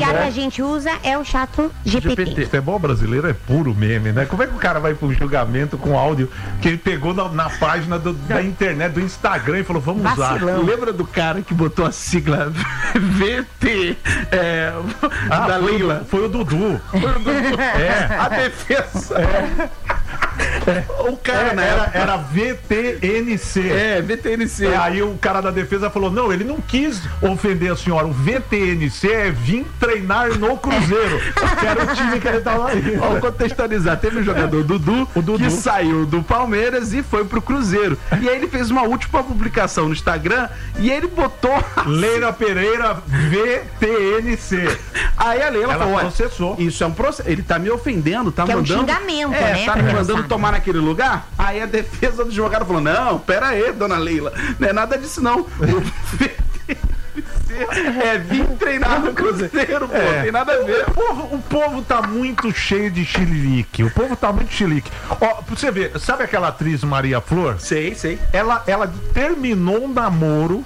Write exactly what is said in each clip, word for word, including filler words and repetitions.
lugar é. que a gente usa é o chato G P T. G P T. Futebol brasileiro é puro meme, né? Como é que o cara vai pro julgamento com áudio que ele pegou na, na página do, da internet, do Instagram e falou, vamos Vacilão. usar. Lembra do cara que botou a sigla V T é, ah, da foi Leila? O, foi o Dudu. Foi o Dudu. É. A defesa. É. É. O cara, é, né? Era, era V T N C. É, V T N C. É, aí o cara da defesa falou, não, ele não quis ofender a senhora. O V T N C é vir treinar no Cruzeiro. Que era o time que ele tava aí. Vamos contextualizar. Teve um jogador, Dudu, o Dudu, que saiu do Palmeiras e foi pro Cruzeiro. E aí ele fez uma última publicação no Instagram e ele botou... Leila Pereira V T N C. Aí a Leila Ela falou, processou. Isso é um processo. Ele tá me ofendendo, tá que mandando... é um xingamento, é, né? tá me mandando tomar naquele lugar. Aí a defesa do advogado falou, não, pera aí, dona Leila, não é nada disso não. O V T N C é vir treinar no Cruzeiro, pô, é. Tem nada a ver. O povo, o povo tá muito cheio de chilique. O povo tá muito chilique. Ó, pra você ver, sabe aquela atriz Maria Flor? Sei, sei. Ela, ela terminou um namoro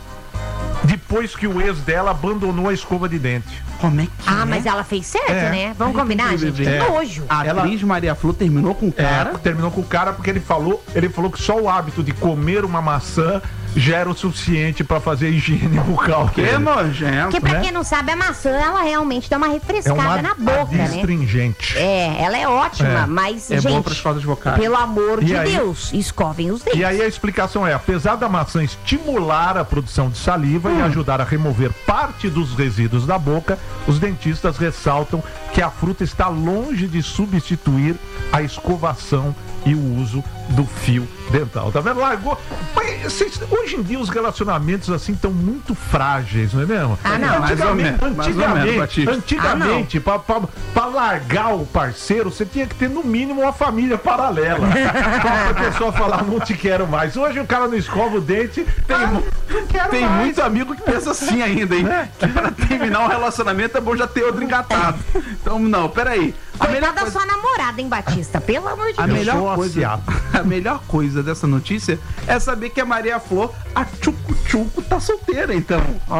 depois que o ex dela abandonou a escova de dente. Como é que Ah, é? mas ela fez certo, É. né? Vamos combinar, gente? É. Que nojo. A Ela- atriz Maria Flor terminou com o cara. É, terminou com o cara porque ele falou, ele falou que só o hábito de comer uma maçã já era o suficiente pra fazer higiene bucal. Que dele. nojento, Porque pra né? quem não sabe, a maçã, ela realmente dá uma É refrescada uma na boca, né? adstringente. É, ela é ótima, É. mas, É gente, bom pras cordas vocais. pelo amor E de aí- Deus, escovem os dentes. E aí a explicação é, apesar da maçã estimular a produção de saliva Hum. e ajudar a remover parte dos resíduos da boca, os dentistas ressaltam que a fruta está longe de substituir a escovação e o uso do fio dental. Tá vendo? Largou. Mas, cês- hoje em dia os relacionamentos assim estão muito frágeis, não é mesmo? Ah, não. Mais ou menos, mais ou menos, Antigamente, Batista. antigamente pra, pra, pra largar o parceiro, você tinha que ter no mínimo uma família paralela. pra a pessoa falar, não te quero mais. Hoje o cara não escova o dente, tem, ah, não quero Tem mais. muito amigo que pensa assim ainda, hein? Que para terminar um relacionamento é bom já ter outro engatado. Então, não, peraí. A melhor Coitada da coisa, sua namorada, hein, Batista? Pelo amor de a Deus. sou melhor coisa, aciado. a melhor coisa dessa notícia é saber que a Maria Flor, a Tchucu Tchucu, tá solteira, então.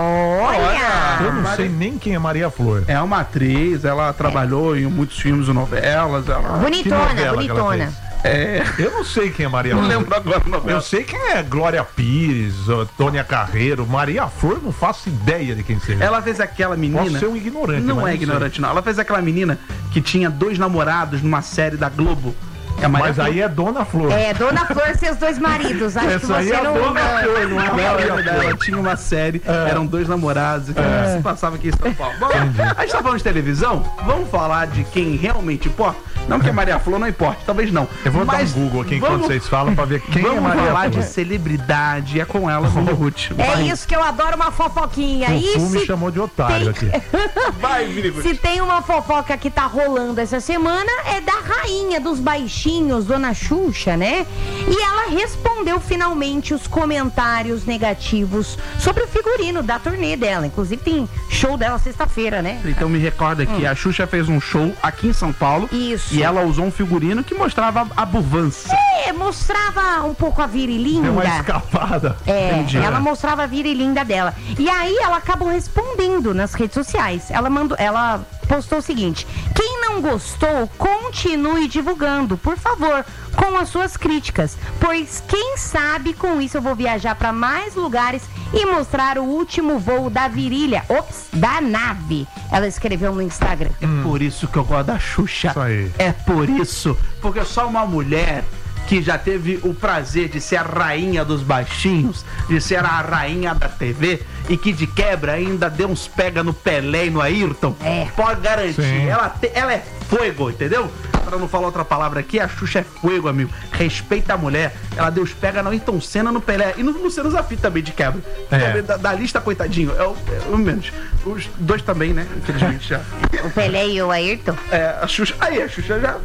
Olha! Eu não sei nem quem é Maria Flor. É uma atriz, ela trabalhou em muitos filmes e novelas. Ela... Que Bonitona, novela que ela bonitona. fez? É. Eu não sei quem é Maria Não Flor. lembro agora a novela. Eu sei quem é Glória Pires, ó, Tônia Carreiro, Maria Flor, não faço ideia de quem seja. Ela fez aquela menina. Posso ser um ignorante, Não mas é não ignorante, não. Ela fez aquela menina que tinha dois namorados numa série da Globo. É a Maria Mas Flor. aí é Dona Flor. É, Dona Flor e seus dois maridos. Acho Essa que aí você é a não... Dona Flor, não é a Não, Maria é verdade, Flor. ela tinha uma série, eram dois namorados, que se passava aqui em São Paulo. Bom, a gente tá falando de televisão, vamos falar de quem realmente importa? Não que a Maria Flor não importe, talvez não. Eu vou Mas dar um Google aqui enquanto vamos- vocês falam pra ver quem Vamos é Maria falar Flor. de celebridade, é com ela, Mili Ruth. É Vai. isso que eu adoro, uma fofoquinha. O E Fu me se chamou de otário aqui. Vai, Mili Ruth. Se tem uma fofoca que tá rolando essa semana, é da rainha dos baixinhos, Dona Xuxa, né? E ela respondeu finalmente os comentários negativos sobre o figurino da turnê dela. Inclusive tem show dela sexta-feira, né? Então me recorda que a Xuxa fez um show aqui em São Paulo. Isso. E ela usou um figurino que mostrava a buvança. É, mostrava um pouco a Deu uma virilinda. escapada. É, Entendi. ela mostrava a virilinda dela. E aí ela acabou respondendo nas redes sociais. Ela mandou, ela postou o seguinte: quem não gostou, continue divulgando, por favor, com as suas críticas, pois quem sabe com isso eu vou viajar para mais lugares e mostrar o último voo da virilha, ops, da nave. Ela escreveu no Instagram. É por isso que eu gosto da Xuxa. Isso aí. É por isso. Porque só uma mulher que já teve o prazer de ser a rainha dos baixinhos, de ser a rainha da T V e que de quebra ainda deu uns pega no Pelé e no Ayrton, É. pode garantir. Sim. Ela, te- ela é fogo, entendeu? Pra não falar outra palavra aqui, a Xuxa é fogo, amigo. Respeita a mulher. Ela deu os pega no Ayrton Senna, no Pelé e no Luciano Zafi também de quebra. É. Também Da, da lista, coitadinho, é o, é o menos. Os dois também, né? Infelizmente já. O Pelé e o Ayrton. É, a Xuxa. Aí, a Xuxa já.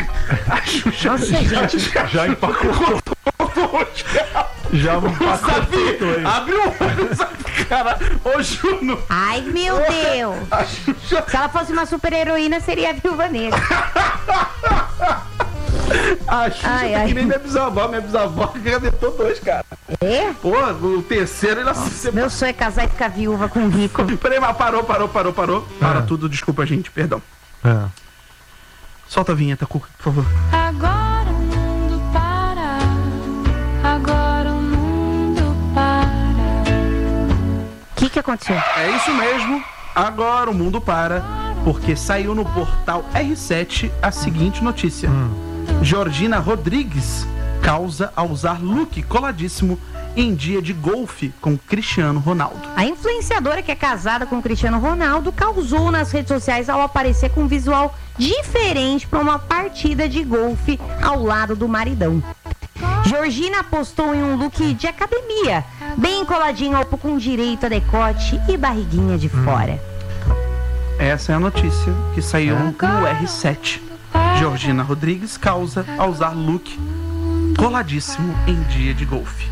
já a Xuxa Nossa, gente. já, Já empacotou. Já O Zafi, empacotou aí. abre o olho, Zafi, cara. Ô, Juno. Ai, meu Deus. A Xuxa. Se ela fosse uma super heroína, seria a Viúva Negra. A Xuxa Ai, tá ai. que nem minha bisavó. Minha bisavó gavetou dois, cara. É? Pô, o terceiro ele se Meu sonho é casar e ficar viúva com um rico. Peraí, mas parou, parou, parou, parou. Para É. tudo, desculpa, gente, perdão. É. Solta a vinheta, Cuca, por favor. Agora o mundo para, agora o mundo para. O que que aconteceu? É isso mesmo. Agora o mundo para, porque saiu no portal R sete a seguinte notícia. Georgina Rodrigues causa ao usar look coladíssimo em dia de golfe com Cristiano Ronaldo. A influenciadora que é casada com o Cristiano Ronaldo causou nas redes sociais ao aparecer com um visual diferente para uma partida de golfe ao lado do maridão. Georgina postou em um look de academia, bem coladinho ao com direito a decote e barriguinha de fora. Essa é a notícia que saiu no R sete. Georgina Rodrigues causa ao usar look coladíssimo em dia de golfe.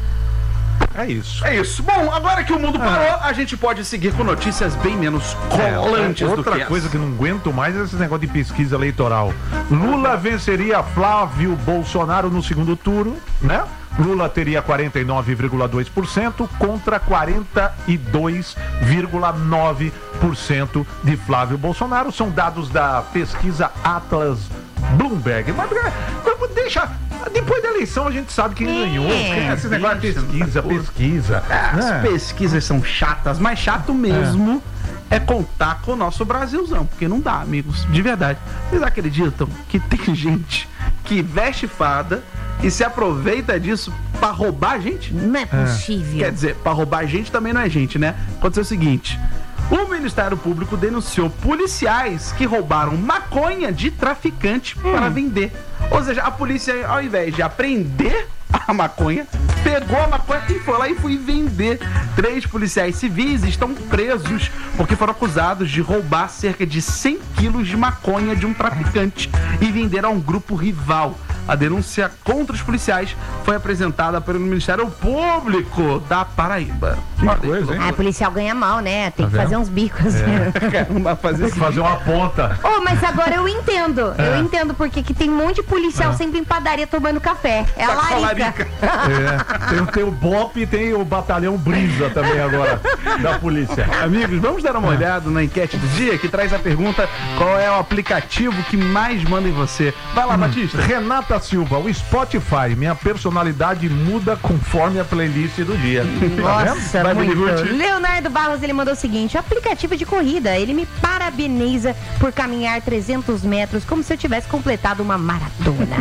É isso. É isso. Bom, agora que o mundo parou, a gente pode seguir com notícias bem menos colantes É, do outra que coisa essa. que não aguento mais é esse negócio de pesquisa eleitoral. Lula venceria Flávio Bolsonaro no segundo turno, né? Lula teria quarenta e nove vírgula dois por cento contra quarenta e dois vírgula nove por cento de Flávio Bolsonaro. São dados da pesquisa Atlas Bloomberg. Mas mas deixa. Depois da eleição a gente sabe quem ganhou. É. Esse negócio de pesquisa, pesquisa. As né? pesquisas são chatas, mas chato mesmo é. contar com o nosso Brasilzão, porque não dá, amigos, de verdade. Vocês acreditam que tem gente que veste fada e se aproveita disso pra roubar a gente? Não é possível. Quer dizer, pra roubar a gente também não é gente, né? Aconteceu o seguinte: o Ministério Público denunciou policiais que roubaram maconha de traficante para vender. Ou seja, a polícia, ao invés de apreender a maconha, pegou a maconha e foi lá e foi vender. Três policiais civis estão presos porque foram acusados de roubar cerca de cem quilos de maconha de um traficante e vender a um grupo rival. A denúncia contra os policiais foi apresentada pelo Ministério Público da Paraíba. Olha que coisa, hein? Ah, policial ganha mal, né? Tem Tá que fazer vendo? uns bicos. Caramba, fazer Tem que fazer uma ponta. Oh, mas agora eu entendo. Eu entendo porque que tem um monte de policial sempre em padaria tomando café. É a Tá com a larica. É, tem, tem o B O P e tem o Batalhão Brisa também agora, da polícia. Amigos, vamos dar uma olhada na enquete do dia que traz a pergunta: qual é o aplicativo que mais manda em você? Vai lá, Batista. Renata Silva, o Spotify, minha personalidade muda conforme a playlist do dia. Tá vendo? Nossa, Vai, muito. Miniguti. Leonardo Barros, ele mandou o seguinte: aplicativo de corrida, ele me parabeniza por caminhar trezentos metros como se eu tivesse completado uma maratona.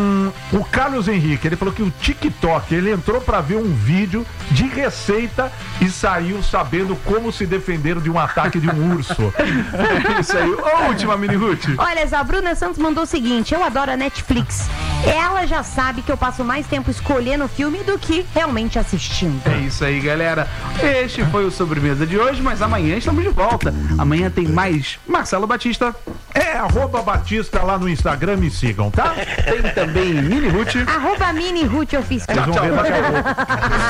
O Carlos Henrique, ele falou que o TikTok, ele entrou pra ver um vídeo de receita e saiu sabendo como se defender de um ataque de um urso. É isso aí. Ô, última, Mini Ruth. Olha, a Bruna Santos mandou o seguinte: eu adoro a Netflix. Ela já sabe que eu passo mais tempo escolhendo o filme do que realmente assistindo. É isso aí, galera. Este foi o Sobremesa de hoje, mas amanhã estamos de volta. Amanhã tem mais Marcelo Batista. É, arroba Batista lá no Instagram, me sigam, tá? Tem também Mini Ruth. Arroba Mini Ruth Oficial. Vocês vão ver daqui a pouco.